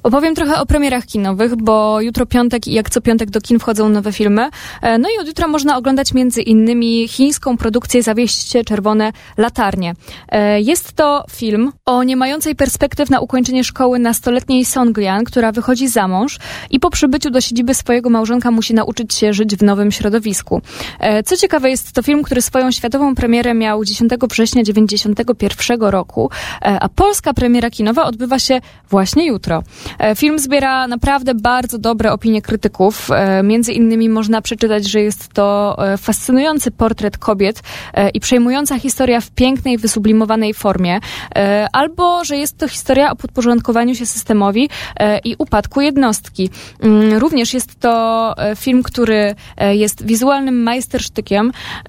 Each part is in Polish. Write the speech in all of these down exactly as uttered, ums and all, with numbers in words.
Opowiem trochę o premierach kinowych, bo jutro piątek i jak co piątek do kin wchodzą nowe filmy. No i od jutra można oglądać między innymi chińską produkcję Zawieście czerwone latarnie. Jest to film o nie mającej perspektyw na ukończenie szkoły nastoletniej Song Lian, która wychodzi za mąż i po przybyciu do siedziby swojego małżonka musi nauczyć się żyć w nowym środowisku. Co ciekawe, jest to film, który swoją światową premierę miał dziesiątego września dziewięćdziesiątego pierwszego roku, a polska premiera kinowa odbywa się właśnie jutro. Film zbiera naprawdę bardzo dobre opinie krytyków. Między innymi można przeczytać, że jest to fascynujący portret kobiet i przejmująca historia w pięknej, wysublimowanej formie, albo że jest to historia o podporządkowaniu się systemowi i upadku jednostki. Również jest to film, który jest wizualnym majstersztykiem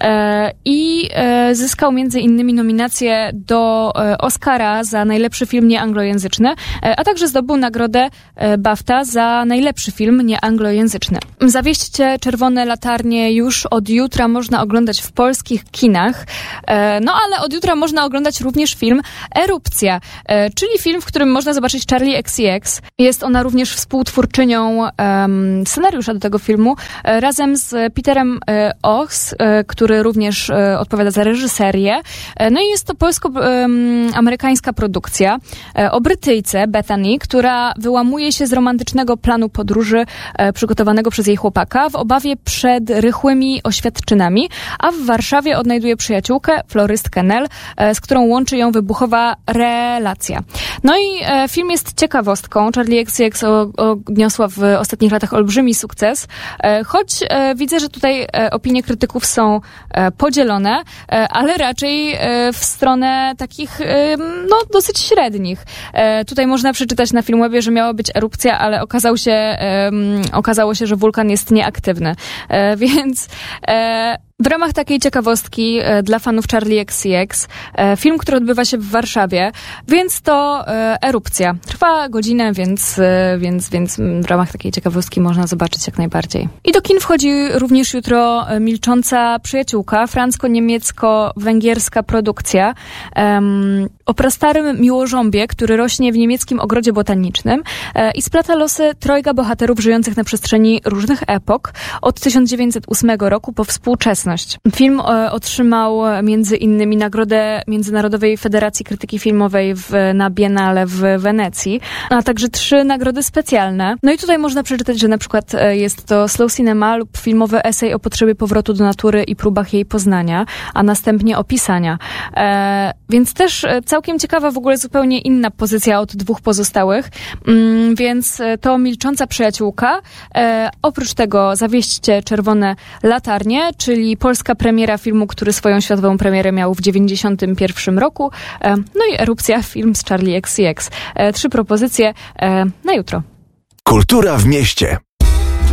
i zyskał między innymi nominację do Oscara za najlepszy film nieanglojęzyczny, a także zdobył nagrodę BAFTA za najlepszy film nieanglojęzyczny. Zawieście czerwone latarnie już od jutra można oglądać w polskich kinach, no ale od jutra można oglądać również film Erupcja, czyli film, w którym można zobaczyć Charli X C X. Jest ona również współtwórczynią um, scenariusza do tego filmu, razem z Peterem Ochs, który również odpowiada za reżyserię. No i jest to polsko-amerykańska produkcja o Brytyjce Bethany, która wyłamuje się z romantycznego planu podróży e, przygotowanego przez jej chłopaka w obawie przed rychłymi oświadczynami, a w Warszawie odnajduje przyjaciółkę, florystkę Nel, e, z którą łączy ją wybuchowa relacja. No i e, film jest ciekawostką. Charli X C X odniosła w ostatnich latach olbrzymi sukces, e, choć e, widzę, że tutaj e, opinie krytyków są e, podzielone, e, ale raczej e, w stronę takich e, no dosyć średnich. E, tutaj można przeczytać na Filmwebie, że miała być erupcja, ale okazał się, um, okazało się, że wulkan jest nieaktywny. E, więc e, w ramach takiej ciekawostki e, dla fanów Charli X C X, e, film, który odbywa się w Warszawie, więc to e, Erupcja. Trwa godzinę, więc, e, więc, więc w ramach takiej ciekawostki można zobaczyć jak najbardziej. I do kin wchodzi również jutro e, Milcząca przyjaciółka, franco-niemiecko-węgierska produkcja um, o prastarym miłożąbie, który rośnie w niemieckim ogrodzie botanicznym e, i splata losy trojga bohaterów żyjących na przestrzeni różnych epok od tysiąc dziewięćset ósmego roku po współczesność. Film e, otrzymał między innymi nagrodę Międzynarodowej Federacji Krytyki Filmowej w, na Biennale w Wenecji, a także trzy nagrody specjalne. No i tutaj można przeczytać, że na przykład e, jest to slow cinema lub filmowy esej o potrzebie powrotu do natury i próbach jej poznania, a następnie opisania. E, więc też e, całkiem ciekawa, w ogóle zupełnie inna pozycja od dwóch pozostałych, mm, więc to Milcząca przyjaciółka. E, oprócz tego Zawieście czerwone latarnie, czyli polska premiera filmu, który swoją światową premierę miał w dziewięćdziesiątym pierwszym roku. E, no i Erupcja, film z Charli X C X. E, trzy propozycje e, na jutro. Kultura w mieście.